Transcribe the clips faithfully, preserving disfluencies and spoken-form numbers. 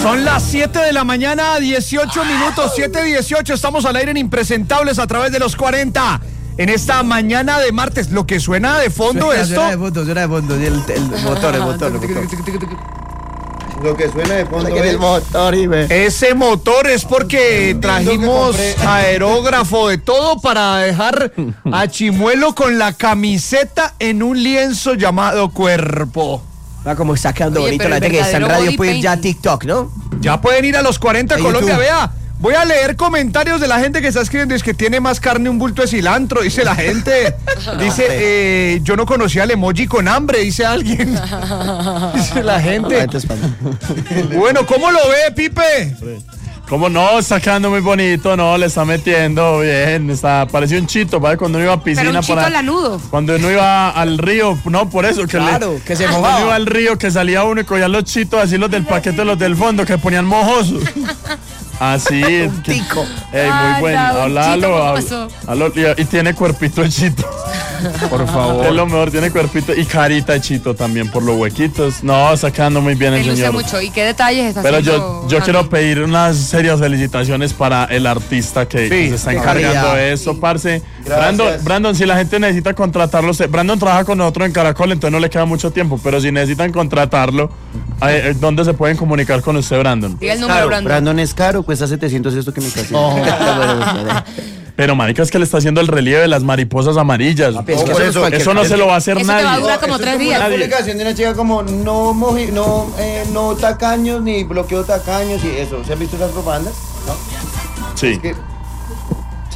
Son las siete de la mañana, dieciocho minutos, siete dieciocho. Estamos al aire en Impresentables a través de los cuarenta. En esta mañana de martes, lo que suena de fondo suena, esto. Suena de fondo, suena de fondo. El, el motor, el motor, el motor. Lo que suena de fondo es el motor, y ve. Ese motor es porque trajimos aerógrafo de todo para dejar a Chimuelo con la camiseta en un lienzo llamado cuerpo. Va como está quedando Oye, bonito pero la el gente que está en verdadero radio, puede ir ya a body TikTok, ¿no? Ya pueden ir a los cuarenta A Colombia, YouTube. vea. Voy a leer comentarios de la gente que está escribiendo. Es que tiene más carne un bulto de cilantro, dice la gente. Dice, eh, yo no conocía el emoji con hambre, dice alguien. Dice la gente. Bueno, ¿cómo lo ve, Pipe? ¿Cómo no? Está quedando muy bonito, no, le está metiendo bien, está, parecía un chito, ¿vale? Cuando uno iba a piscina. Pero un chito para, lanudo. Cuando uno iba al río, no, por eso, que Claro, le, que se cuando mojaba. uno iba al río, que salía uno y cogía los chitos, así los del paquete, los del fondo, que ponían mojosos. Así. Un tico. Ey, muy bueno, Anda, un hablalo, chito habla- mojoso. hablo- y, y tiene cuerpito el chito. Por favor. Es lo mejor, tiene cuerpito y carita de chito también por los huequitos. No, está quedando muy bien Me el luce señor. mucho. ¿Y qué detalles está Pero haciendo? yo, yo Randy? quiero pedir unas serias felicitaciones para el artista que, Sí, que se está qué encargando calidad. de eso, parce. Gracias. Brandon, Brandon, si la gente necesita contratarlo, se- Brandon trabaja con nosotros en Caracol, entonces no le queda mucho tiempo, pero si necesitan contratarlo, eh, eh, ¿dónde se pueden comunicar con usted, Brandon? Diga el número, Caro, Brandon. Brandon es caro, cuesta setecientos esto que me casi. Pero marica, es que le está haciendo el relieve de las mariposas amarillas. Papi, es que por eso eso- cualquier- Eso no se lo va a hacer Eso te nadie. va a durar como tres días. Una Nadie. publicación de una chica como no moji, no, eh, no tacaños ni bloqueo tacaños y eso. ¿Se han visto esas propagandas? No. Sí. Es que, sí.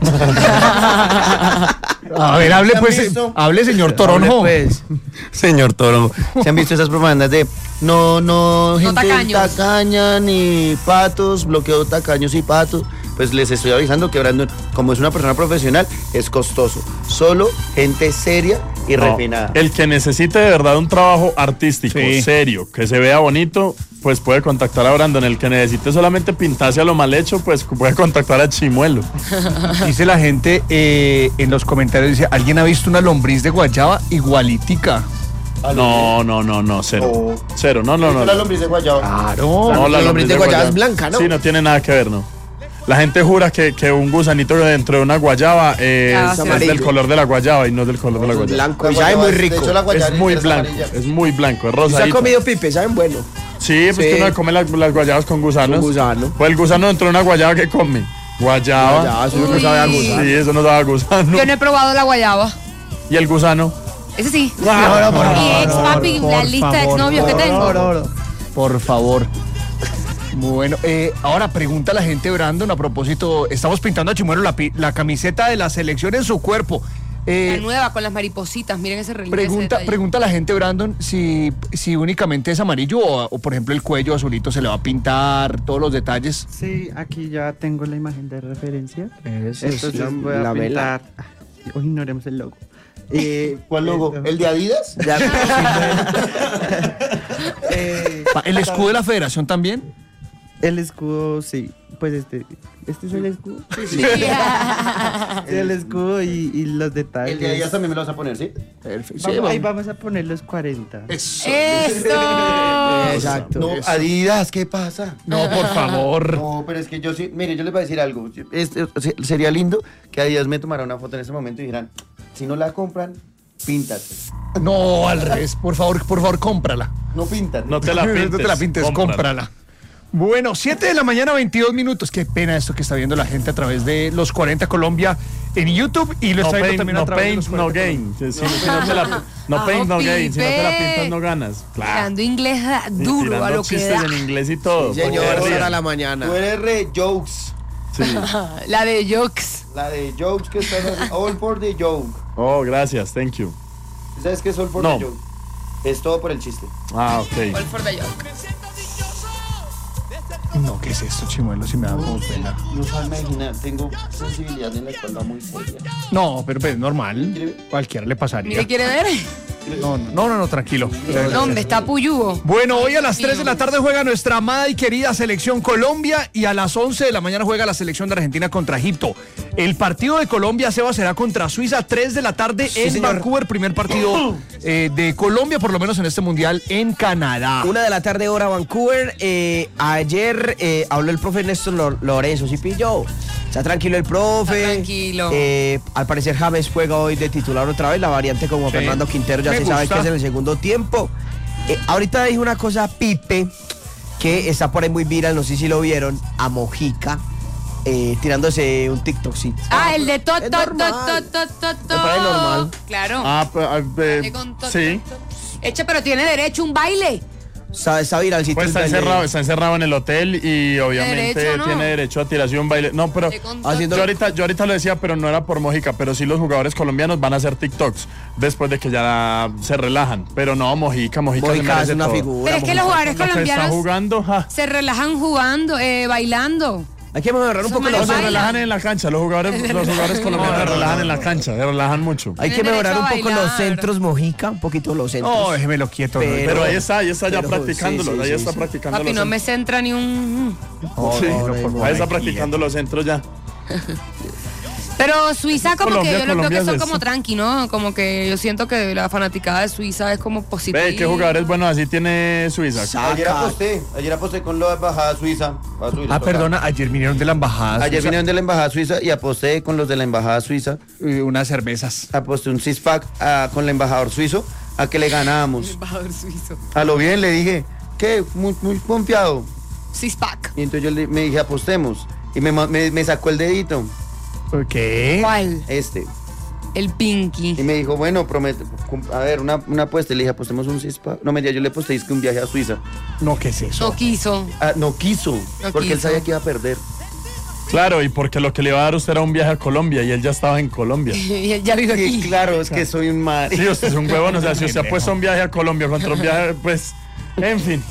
A ver, hable ¿Se han pues, visto? eh, hable señor Toronjo. Hable, pues, señor Toronjo. ¿Se han visto esas propagandas de no, no, gente tacaños. tacaña ni patos, bloqueo tacaños y patos? Pues les estoy avisando que Brandon, como es una persona profesional, es costoso. Solo gente seria y No, refinada. el que necesite de verdad un trabajo artístico, Sí. serio, que se vea bonito, pues puede contactar a Brandon. El que necesite solamente pintarse a lo mal hecho, pues puede contactar a Chimuelo. Dice la gente eh, en los comentarios, dice, ¿alguien ha visto una lombriz de guayaba igualitica? No, no, no, no, cero. Oh. Cero, no, no, no. La lombriz de guayaba. Claro. No, la lombriz de guayaba es blanca, ¿no? Sí, no tiene nada que ver, ¿no? La gente jura que, que un gusanito dentro de una guayaba eh, Ah, es, sí. es Amarillo. del color de la guayaba y no es del color de la guayaba. Blanco La y sabe guayaba muy es- de rico. hecho, la guayaba Es muy es blanco, amarilla. es muy blanco, es ¿Se ha rosadito. comido pipe? ¿Saben bueno? Sí, pues Sí. que uno come las, las guayabas con gusanos. Con gusano. Pues el gusano dentro de una guayaba que come. Guayaba. Ya, eso no Uy. sabe a gusano. Sí, eso no sabe a gusano. Yo no he probado la guayaba. ¿Y el gusano? Ese sí. No, no, por Mi favor, ex papi, por la lista de favor, exnovios que por tengo. favor. Por favor. Bueno, eh, ahora pregunta a la gente, Brandon, a propósito, estamos pintando a Chimuelo la, pi- la camiseta de la selección en su cuerpo. Eh, La nueva con las maripositas, miren ese relieve. pregunta, ese detalle. pregunta a la gente, Brandon, si, si únicamente es amarillo o, o, por ejemplo, el cuello azulito se le va a pintar, todos los detalles. Sí, aquí ya tengo la imagen de referencia. Eso es Entonces la, voy a la vela. pintar. Ay, hoy ignoremos el logo. Eh, ¿Cuál logo? esto- ¿El de Adidas? Ya, Eh, Pa- ¿El escudo de la federación también? el escudo, sí. Pues este, este es el escudo. Sí, el escudo y, y los detalles. El de Adidas también me lo vas a poner, ¿sí? Perfecto. Vamos- ahí vamos a poner los cuarenta. Eso. ¡Eso! exacto. No, Eso. Adidas, ¿qué pasa? No, por favor. No, pero es que yo sí, mire, yo les voy a decir algo. Es- es- sería lindo que Adidas me tomara una foto en ese momento y dijeran, si no la compran, píntate. No, al revés. Por favor, por favor, cómprala. No píntate. No te la pintes. No te la pintes, cómprala. cómprala. Bueno, siete de la mañana, veintidós minutos. Qué pena esto que está viendo la gente a través de los cuarenta Colombia en YouTube y lo No está viendo pain, también a no través de pain, los no cuarenta gain. Si, si- si no te la, no Ah, pain, no Pipe. gain. Si no te la pintas, no ganas. Claro. Tirando inglés da- Y duro tirando a lo que chistes da. en inglés y todo. Señor, porque hora rían. la mañana. Tú eres re jokes. Sí. La de Jokes. La de jokes que estás haciendo. All for the joke. Oh, gracias, thank you. ¿Sabes qué es all for No. the joke? Es todo por el chiste. Ah, ok. All for the joke. No, ¿qué es esto, Chimuelo? Si me da como pena. No sabes imaginar, tengo sensibilidad en la espalda muy seria. No, pero pues normal. Cualquiera le pasaría. Mire, ¿quiere ver? No, no, no, no, tranquilo. No, hombre, está puyugo. Bueno, hoy a las tres de la tarde juega nuestra amada y querida selección Colombia y a las once de la mañana juega la selección de Argentina contra Egipto. El partido de Colombia, Seba, será contra Suiza, tres de la tarde Sí, en señor. Vancouver, primer partido eh, de Colombia, por lo menos en este mundial, en Canadá. Una de la tarde, hora Vancouver. Eh, ayer eh, habló el profe Néstor Lo- Lorenzo, ¿sí pilló? Está tranquilo el profe. Está tranquilo. Eh, al parecer James juega hoy de titular otra vez, la variante como Sí. Fernando Quintero ya Me se sabe gusta. que es en el segundo tiempo. Eh, ahorita dijo una cosa Pipe, que está por ahí muy viral, no sé si lo vieron, a Mojica, eh, tirándose un TikTok, sí. Ah, el de to, Es to, to, normal. to, to, to, Me parece normal. Claro. Ah, pues, ah, eh, Dale con to, sí. to, to. Eche, pero tiene derecho a un baile. Está, está viral, sí. Pues está encerrado, está encerrado en el hotel y obviamente Derecho, ¿no? tiene derecho a tirarse un baile. No, pero Dale con haciendo- yo ahorita, yo ahorita lo decía, pero no era por Mojica, pero sí los jugadores colombianos van a hacer TikToks después de que ya se relajan. Pero no, Mojica, Mojica, se Mojica es merece una todo. figura. Pero es que los Mojica. jugadores Lo que está colombianos jugando, ja. se relajan jugando, eh, bailando. Hay que mejorar un Esos poco manes No, los se bailan. relajan en la cancha, los jugadores, los jugadores colombianos se relajan en la cancha, se relajan mucho. Hay que Tienen mejorar un derecho a poco los bailar. centros Mojica, un poquito los centros. No, déjemelo quieto. no, Pero- Pero ahí está, ahí está ya pero, practicándolo, sí, sí, ahí sí, está sí. practicando Papi, los no me centros. centra ni un... no, Sí, no, no, por favor, ahí está aquí. practicando los centros ya. Pero Suiza como Colombia, que yo lo creo que Colombia son es como esto. tranqui, ¿no? Como que yo siento que la fanaticada de Suiza es como positiva. Ve, ¿qué jugadores buenos así tiene Suiza? Saca. Ayer aposté, ayer aposté con la embajada suiza. Va a subir Ah, esto acá. perdona, ayer vinieron de la embajada. Ayer suiza, vinieron de la embajada suiza y aposté con los de la embajada suiza. eh, unas cervezas. Aposté un six pack ah, con el embajador suizo a que le ganábamos. Embajador suizo. A lo bien le dije, ¿qué? Muy, muy confiado. Six pack. Y entonces yo le, me dije, apostemos. Y me, ma- me, me sacó el dedito, ¿Qué? ¿Cuál? este. El Pinky. Y me dijo, bueno, promete, cum- a ver, una, una apuesta. Y le dije, apostemos un six pack. No, mentira, yo le aposté es que un viaje a Suiza. No, ¿qué es eso? No quiso. Ah, no quiso, No porque él quiso. sabía que iba a perder. Claro, y porque lo que le iba a dar usted era un viaje a Colombia y él ya estaba en Colombia. Y él ya vive Sí, aquí. claro, es que soy un madre. Sí, usted es un huevón, o sea, si usted apuesta un viaje a Colombia contra un viaje, pues, en fin.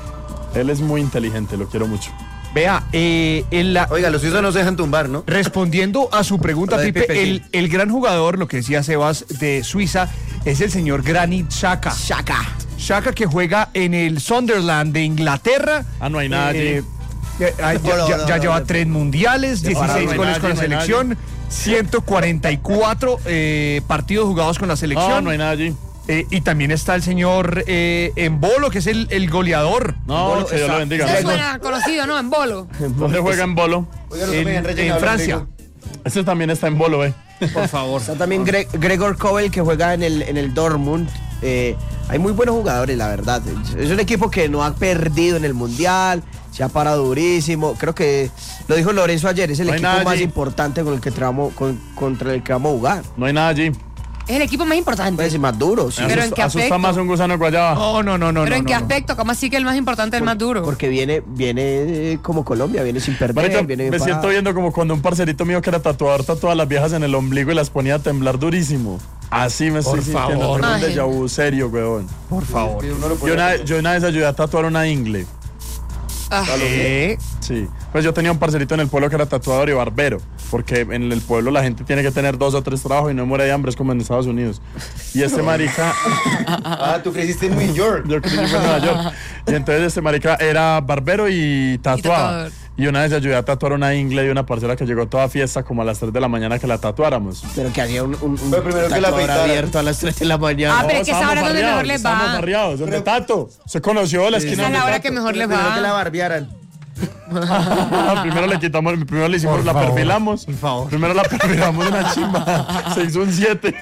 Él es muy inteligente, lo quiero mucho. Vea, eh, en la, Oiga, los suizos no se dejan tumbar, ¿no? respondiendo a su pregunta, Hola, de Pipe, Pipe, sí. el, el gran jugador, lo que decía Sebas, de Suiza, es el señor Granit Xhaka. Shaka. Xhaka, que juega en el Sunderland de Inglaterra. Ah, no hay nada allí. Eh, eh, ah, ya, No, no, ya- no, ya no, lleva no. tres mundiales, ahora no dieciséis hay goles nadie, con la no hay nadie. selección, ciento cuarenta y cuatro eh, partidos jugados con la No, selección. no hay nada allí. Eh, y también está el señor eh, Embolo, que es el, el goleador. No, Bolo que Dios está- lo bendiga. Eso suena conocido, ¿no? En bolo. ¿Dónde juega en Bolo? Oiga, no En, me habían en rellenado el Francia. ombligo. Este también está en Bolo, eh. Por favor. Está también Gre- Gregor Kobel, que juega en el, en el Dortmund. Eh, hay muy buenos jugadores, la verdad. Es un equipo que no ha perdido en el Mundial, se ha parado durísimo. Creo que lo dijo Lorenzo ayer, es el No hay equipo nada más allí. importante con el que tramo- con- contra el que vamos a jugar. No hay nada allí. Es el equipo más importante. Puede ser más duro, sí. Pero ¿en Asusta, qué asusta aspecto? más un gusano de guayaba. No, no, no, no. Pero no, ¿en qué no, no. aspecto? ¿Cómo así que el más importante es el más duro? Porque viene, viene eh, como Colombia, viene sin perder, Marica, viene bien me siento parado. viendo como cuando un parcerito mío que era tatuador tatuaba a las viejas en el ombligo y las ponía a temblar durísimo. Así me estoy Por sintiendo. favor. Tengo un Ay. déjà vu serio, weón. Por favor. Sí, uno lo Yo pone una, así. yo una vez ayudé a tatuar una ingle. Ah, ¿Qué? Sí. Pues yo tenía un parcerito en el pueblo que era tatuador y barbero. Porque en el pueblo la gente tiene que tener dos o tres trabajos y no muere de hambre, es como en Estados Unidos. Y este marica, Ah, tú creciste en New York. yo crecí en Nueva York. Y entonces este marica era barbero y tatuaba. tatuador. Y una vez ayudé a tatuar una ingle de una parcera que llegó toda fiesta como a las tres de la mañana que la tatuáramos. Pero que hacía un, un, un Fue primero que la tatuador afeitara. abierto a las tres de la mañana. Ah, pero es que esa estábamos hora es donde mejor barriados, les estábamos va. barriados, donde Tato se conoció la esquina Esa es donde la hora Tato. que mejor les Primero que la va. barbearan. Primero le quitamos, primero le hicimos, Por la favor, perfilamos. por favor. Primero la perfilamos una chimba. Se hizo un siete.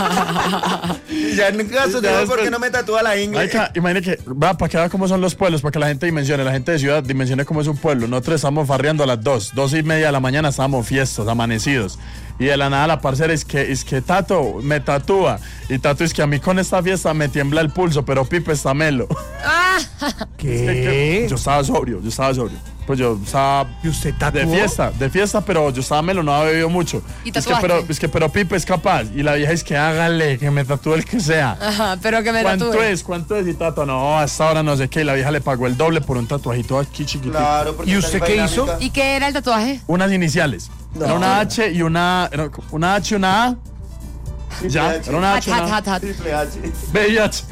Y ya en caso Ya de después- por qué no me tatúa la ingle. Marica, imagínate que, va, para que vea cómo son los pueblos, para que la gente dimensione, la gente de ciudad dimensione cómo es un pueblo. Nosotros estamos farreando a las dos, dos y media de la mañana estábamos fiestos, amanecidos. Y de la nada la parcera es que, es que Tato me tatúa. Y Tato es que a mí con esta fiesta me tiembla el pulso, pero Pipe está melo. Ah, ¿Qué? Yo estaba sobrio, yo estaba sobrio. Pues yo estaba ¿Y usted tatuó? de fiesta, de fiesta, pero yo estaba melo, no había bebido mucho. ¿Y es que, tatuaste? pero, es que, pero Pipe es capaz. Y la vieja es que hágale, que me tatúe el que sea. ajá, pero que me ¿Cuánto tatúe. es? ¿Cuánto es? Y Tato, no, hasta ahora no sé qué. Y la vieja le pagó el doble por un tatuajito aquí chiquitito. Claro, porque ¿Y esta usted es qué dinámica. hizo? ¿Y qué era el tatuaje? Unas iniciales. Era una H y una. Era una H y una A. Ya, era una H, Hat, una hat, hat. Triple H. B y H.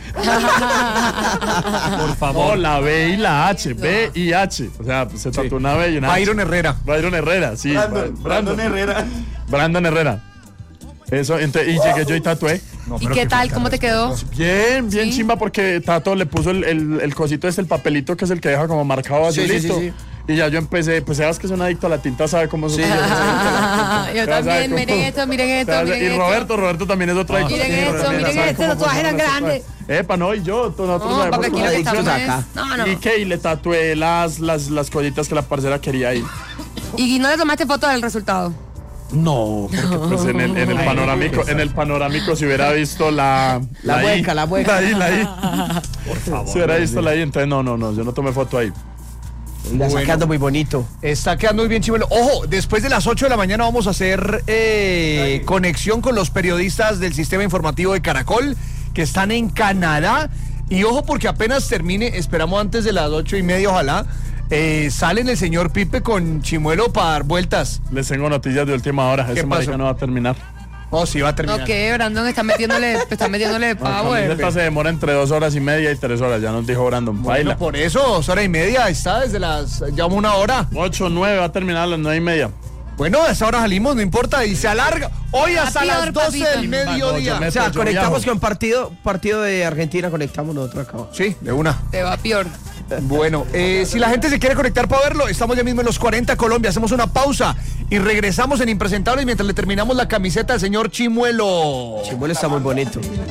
Por favor. No, la B y la H, B y H. O sea, se tatuó una B y una H. Byron Herrera. Byron Herrera, sí. Brandon, Brandon Herrera. Brandon Herrera. Eso, ente- y llegué yo y tatué. No, ¿Y pero qué qué tal? falta ¿Cómo de te quedó? Bien, bien Sí. chimba porque Tato le puso el, el, el cosito este, el papelito que es el que deja como marcado Sí, sí, azulito. sí, sí. Y ya yo empecé, pues sabes que es un adicto a la tinta, sabe cómo Sí, son. yo sé. Yo Ya sabe también, cómo- miren esto, miren esto, Ya sabe- miren Y esto. Roberto, Roberto también es otro adicto. Miren Sí, esto, Roberto miren sabe este cómo tatuaje tan funciona, grande. Epa, no, y yo, tú- nosotros No, sabemos porque aquí cómo- lo que adictos estamos acá. es... No, no. ¿Y qué? Y le tatué las, las, las cositas que la parcera quería ahí. ¿Y no le tomaste foto del resultado? No, porque pues en el, en el panorámico, en el panorámico se hubiera visto la... La I. hueca, la hueca. La I, la I. Por favor. Se hubiera visto la I, entonces no, no, no, yo no tomé foto ahí. La está quedando muy bonito. Está quedando muy bien chimuelo. Ojo, después de las ocho de la mañana vamos a hacer eh, conexión con los periodistas del sistema informativo de Caracol que están en Canadá. Y ojo porque apenas termine, esperamos antes de las ocho y media, ojalá, eh, salen el señor Pipe con chimuelo para dar vueltas. Les tengo noticias de última hora, ese pasó? marica no va a terminar. Oh, sí, va a terminar. Ok, Brandon está metiéndole, está metiéndole La power. camiseta se demora entre dos horas y media y tres horas, ya nos dijo Brandon. Bueno, Baila. por eso, dos horas y media, está desde las, ya una hora. Ocho, nueve, va a terminar a las nueve y media. Bueno, a esa hora salimos, no importa, y se alarga. Hoy hasta Papior, las doce papito. del mediodía. No, yo O sea, yo conectamos viajo. con partido, partido de Argentina, conectamos nosotros acá. Sí, de una. Te va peor. Bueno, eh, si la gente se quiere conectar para verlo, estamos ya mismo en los cuarenta Colombia. Hacemos una pausa y regresamos en Impresentables mientras le terminamos la camiseta al señor Chimuelo. Chimuelo está muy bonito.